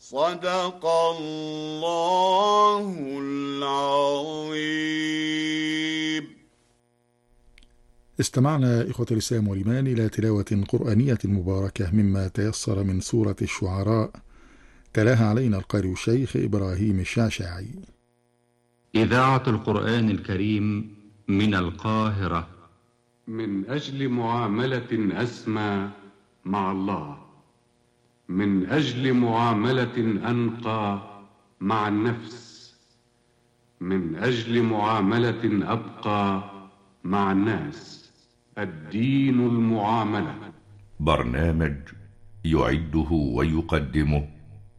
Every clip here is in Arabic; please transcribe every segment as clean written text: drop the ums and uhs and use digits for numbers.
صدق الله العظيم. استمعنا إخوة الإسلام والإيمان إلى تلاوة قرآنية مباركة مما تيسر من سورة الشعراء، تلاها علينا القارئ الشيخ إبراهيم الشعشاعي. إذاعة القرآن الكريم من القاهرة. من أجل معاملة أسمى مع الله، من أجل معاملة أنقى مع النفس، من أجل معاملة أبقى مع الناس، الدين المعاملة. برنامج يعده ويقدمه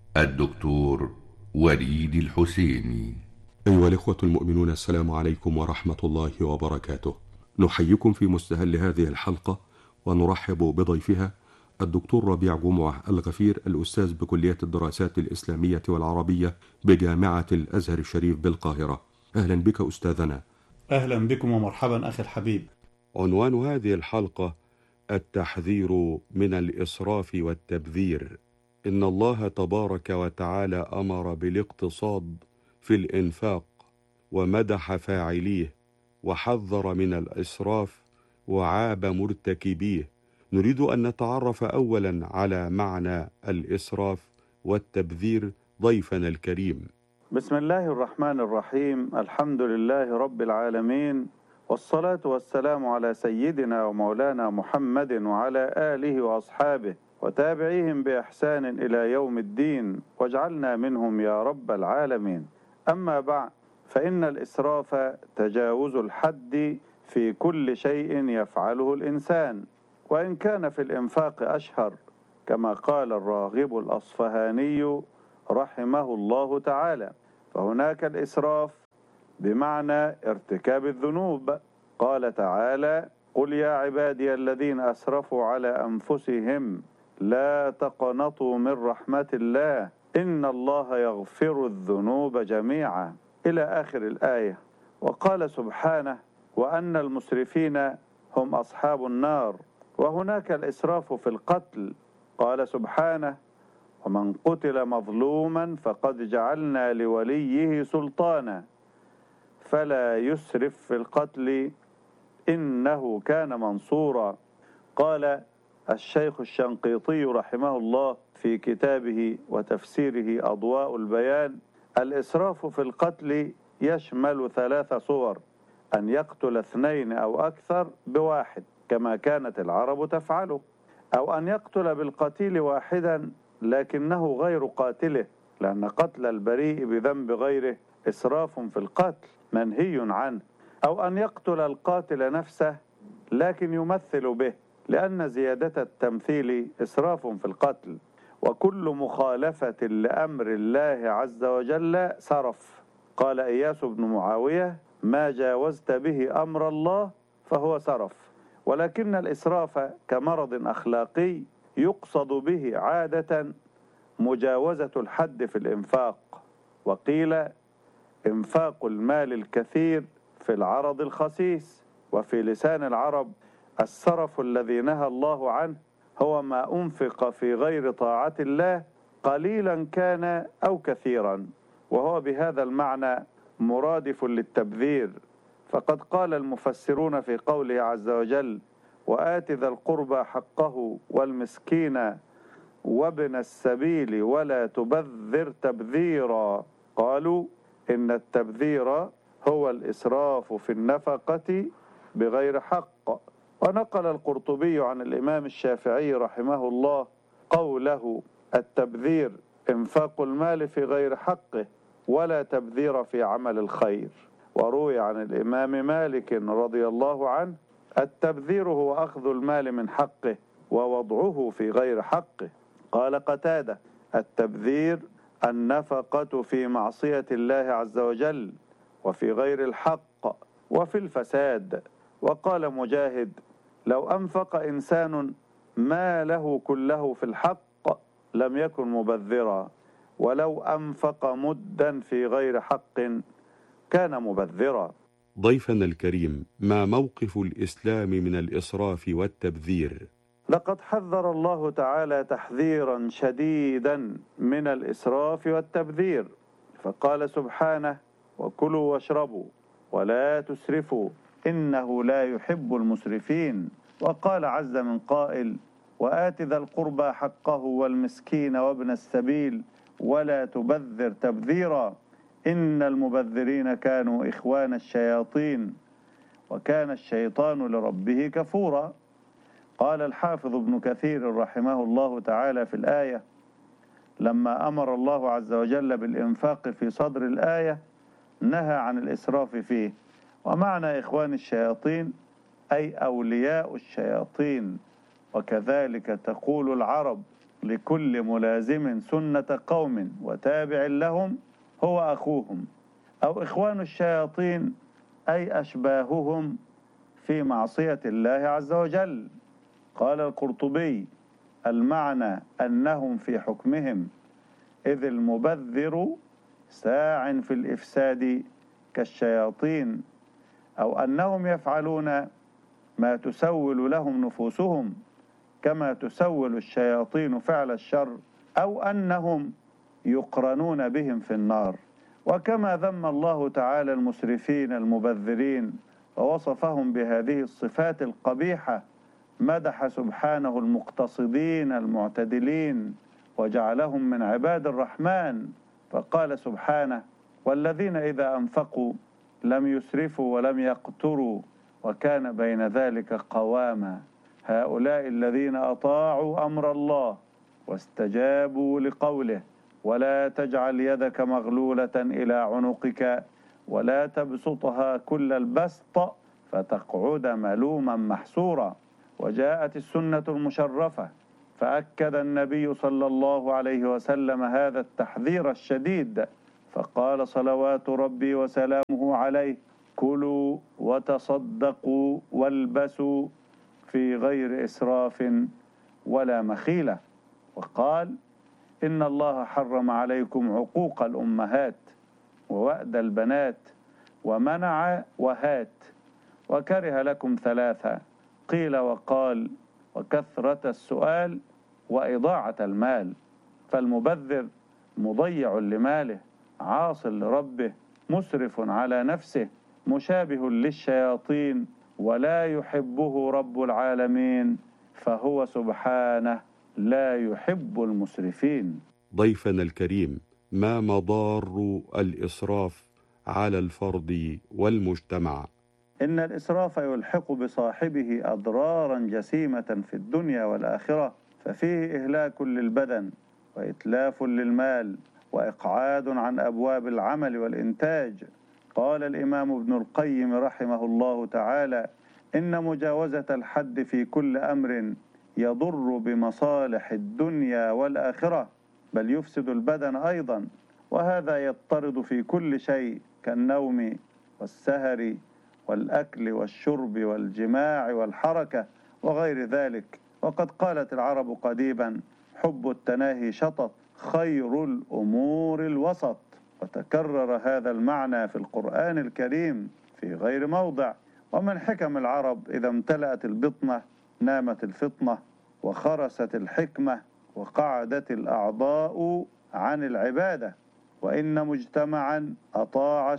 الدكتور وليد الحسيني. أيها الإخوة المؤمنون، السلام عليكم ورحمة الله وبركاته. نحييكم في مستهل هذه الحلقة ونرحب بضيفها الدكتور ربيع جمعة الغفير، الأستاذ بكلية الدراسات الإسلامية والعربية بجامعة الأزهر الشريف بالقاهرة. أهلا بك أستاذنا. أهلا بكم ومرحبا أخي الحبيب. عنوان هذه الحلقة: التحذير من الإسراف والتبذير. إن الله تبارك وتعالى أمر بالاقتصاد في الإنفاق ومدح فاعليه وحذر من الإسراف وعاب مرتكبيه. نريد أن نتعرف أولا على معنى الإسراف والتبذير ضيفنا الكريم. بسم الله الرحمن الرحيم. الحمد لله رب العالمين، والصلاة والسلام على سيدنا ومولانا محمد وعلى آله وأصحابه وتابعيهم بإحسان إلى يوم الدين، واجعلنا منهم يا رب العالمين. أما بعد، فإن الإسراف تجاوز الحد في كل شيء يفعله الإنسان، وإن كان في الإنفاق أشهر، كما قال الراغب الأصفهاني رحمه الله تعالى. فهناك الإسراف بمعنى ارتكاب الذنوب. قال تعالى: قل يا عبادي الذين أسرفوا على أنفسهم لا تقنطوا من رحمة الله إن الله يغفر الذنوب جميعا، إلى آخر الآية. وقال سبحانه: وأن المسرفين هم أصحاب النار. وهناك الإسراف في القتل. قال سبحانه: ومن قتل مظلوما فقد جعلنا لوليه سلطانا فلا يسرف في القتل إنه كان منصورا. قال الشيخ الشنقيطي رحمه الله في كتابه وتفسيره أضواء البيان: الإسراف في القتل يشمل 3 صور: أن يقتل 2 أو أكثر بواحد كما كانت العرب تفعله، أو أن يقتل بالقتيل واحدا لكنه غير قاتله، لأن قتل البريء بذنب غيره إسراف في القتل منهي عنه، أو أن يقتل القاتل نفسه لكن يمثل به، لأن زيادة التمثيل إسراف في القتل. وكل مخالفة لأمر الله عز وجل سرف. قال إياس بن معاوية: ما جاوزت به أمر الله فهو سرف. ولكن الإسراف كمرض أخلاقي يقصد به عادة مجاوزة الحد في الإنفاق. وقيل: إنفاق المال الكثير في العرض الخسيس. وفي لسان العرب: السرف الذي نهى الله عنه هو ما أنفق في غير طاعة الله قليلا كان أو كثيرا، وهو بهذا المعنى مرادف للتبذير. فقد قال المفسرون في قوله عز وجل: وآت ذا القربى حقه والمسكين وابن السبيل ولا تبذر تبذيرا. قالوا إن التبذير هو الإسراف في النفقة بغير حق. ونقل القرطبي عن الإمام الشافعي رحمه الله قوله: التبذير إنفاق المال في غير حقه ولا تبذير في عمل الخير. وروي عن الإمام مالك رضي الله عنه: التبذير هو أخذ المال من حقه ووضعه في غير حقه. قال قتادة: التبذير النفقة في معصية الله عز وجل وفي غير الحق وفي الفساد. وقال مجاهد: لو أنفق إنسان ماله كله في الحق لم يكن مبذرا، ولو أنفق مدا في غير حق كان مبذرا. ضيفنا الكريم، ما موقف الإسلام من الإسراف والتبذير؟ لقد حذر الله تعالى تحذيرا شديدا من الإسراف والتبذير، فقال سبحانه: وكلوا واشربوا ولا تسرفوا إنه لا يحب المسرفين. وقال عز من قائل: وآت ذا القربى حقه والمسكين وابن السبيل ولا تبذر تبذيرا إن المبذرين كانوا إخوان الشياطين وكان الشيطان لربه كفورا. قال الحافظ ابن كثير رحمه الله تعالى في الآية لما أمر الله عز وجل بالإنفاق في صدر الآية نهى عن الإسراف فيه، ومعنى إخوان الشياطين أي أولياء الشياطين، وكذلك تقول العرب لكل ملازم سنة قوم وتابع لهم هو أخوهم، أو إخوان الشياطين أي أشباههم في معصية الله عز وجل. قال القرطبي: المعنى أنهم في حكمهم، إذ المبذر ساع في الإفساد كالشياطين، أو أنهم يفعلون ما تسول لهم نفوسهم كما تسول الشياطين فعل الشر، أو أنهم يقرنون بهم في النار. وكما ذم الله تعالى المسرفين المبذرين ووصفهم بهذه الصفات القبيحة، مدح سبحانه المقتصدين المعتدلين وجعلهم من عباد الرحمن، فقال سبحانه: والذين إذا أنفقوا لم يسرفوا ولم يقتروا وكان بين ذلك قواما هؤلاء الذين أطاعوا أمر الله واستجابوا لقوله ولا تجعل يدك مغلولة إلى عنقك ولا تبسطها كل البسط فتقعد ملوما محسورا. وجاءت السنة المشرفة فأكد النبي صلى الله عليه وسلم هذا التحذير الشديد، فقال صلوات ربي وسلامه عليه: كلوا وتصدقوا والبسوا في غير إسراف ولا مخيلة. وقال: إن الله حرم عليكم عقوق الأمهات ووأد البنات ومنع وهات وكره لكم ثلاثة: قيل وقال وكثرة السؤال وإضاعة المال. فالمبذر مضيع لماله، عاص لربه، مسرف على نفسه، مشابه للشياطين، ولا يحبه رب العالمين، فهو سبحانه لا يحب المسرفين. ضيفنا الكريم، ما مضار الإسراف على الفرد والمجتمع؟ إن الإسراف يلحق بصاحبه أضرارا جسيمة في الدنيا والآخرة، ففيه إهلاك للبدن وإتلاف للمال وإقعاد عن أبواب العمل والإنتاج. قال الإمام ابن القيم رحمه الله تعالى: إن مجاوزة الحد في كل أمر يضر بمصالح الدنيا والآخرة، بل يفسد البدن أيضا، وهذا يضطرد في كل شيء كالنوم والسهر والأكل والشرب والجماع والحركة وغير ذلك. وقد قالت العرب قديما: حب التناهي شطط، خير الأمور الوسط. وتكرر هذا المعنى في القرآن الكريم في غير موضع. ومن حكم العرب: إذا امتلأت البطنة نامت الفطنة وخرست الحكمة وقعدت الأعضاء عن العبادة. وإن مجتمعا أطاع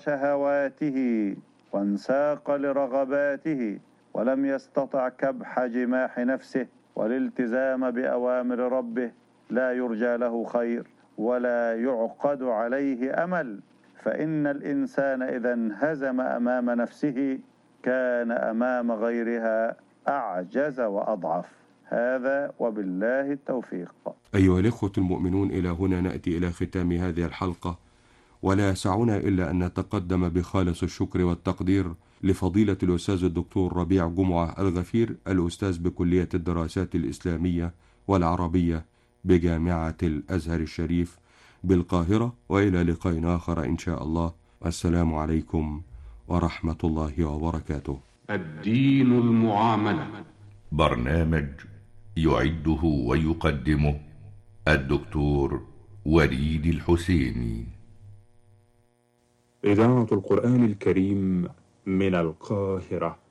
شهواته وانساق لرغباته ولم يستطع كبح جماح نفسه والالتزام بأوامر ربه لا يرجى له خير ولا يعقد عليه أمل، فإن الإنسان إذا انهزم أمام نفسه كان أمام غيرها أعجز وأضعف. هذا وبالله التوفيق. أيها الإخوة المؤمنون، إلى هنا نأتي إلى ختام هذه الحلقة، ولا يسعنا إلا أن نتقدم بخالص الشكر والتقدير لفضيلة الأستاذ الدكتور ربيع جمعة الغفير، الأستاذ بكلية الدراسات الإسلامية والعربية بجامعة الأزهر الشريف بالقاهرة، وإلى لقاء آخر إن شاء الله. السلام عليكم ورحمة الله وبركاته. الدين المعاملة، برنامج يعده ويقدمه الدكتور وليد الحسيني. إذاعة القرآن الكريم من القاهرة.